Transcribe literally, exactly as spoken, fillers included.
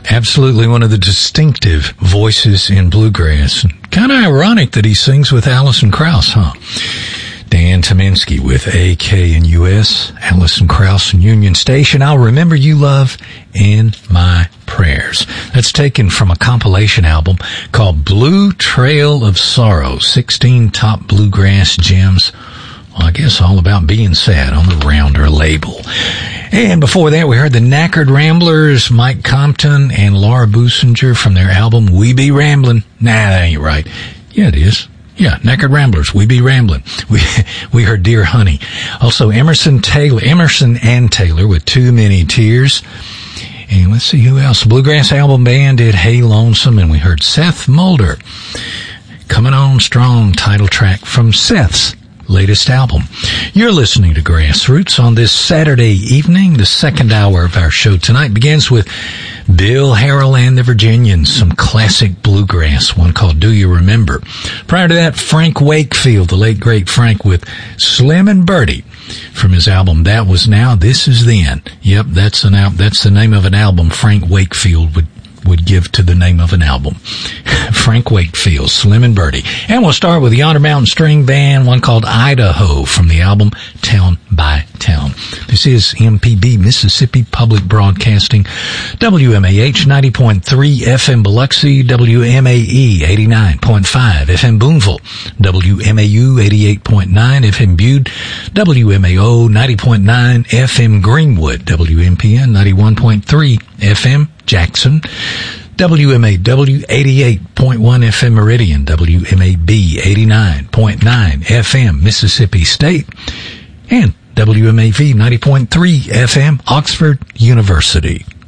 Absolutely one of the distinctive voices in bluegrass. Kind of ironic that he sings with Alison Krauss, huh? Dan Tyminski with A K and U S, Alison Krauss and Union Station. I'll remember you, love, in my prayers. That's taken from a compilation album called Blue Trail of Sorrow, sixteen top bluegrass gems. Well, I guess all about being sad on the Rounder label. And before that, we heard the Knackered Ramblers, Mike Compton and Laura Businger from their album We Be Ramblin'. Nah, that ain't right. Yeah, it is. Yeah, Knackered Ramblers, We Be Ramblin'. We, we heard Dear Honey. Also, Emerson Taylor, Emerson and Taylor with Too Many Tears. And let's see who else. The Bluegrass Album Band did Hey Lonesome, and we heard Seth Mulder. Coming On Strong, title track from Seth's latest album. You're listening to Grassroots on this Saturday evening. The second hour of our show tonight begins with Bill Harrell and the Virginians, some classic bluegrass, one called Do You Remember? Prior to that, Frank Wakefield, the late great Frank, with Slim and Birdie from his album That Was Now, This Is Then. Yep, that's an al- that's the name of an album Frank Wakefield would would give to the name of an album. Frank Wakefield, Slim and Birdie. And we'll start with the Honor Mountain String Band, one called Idaho from the album Town by Town. This is M P B, Mississippi Public Broadcasting, W M A H ninety point three F M Biloxi, W M A E eighty-nine point five F M Boonville, W M A U eighty-eight point nine F M Bude, W M A O ninety point nine F M Greenwood, W M P N ninety-one point three F M Jackson, W M A W eighty-eight point one F M Meridian, W M A B eighty-nine point nine F M Mississippi State, and W M A V ninety point three F M Oxford University.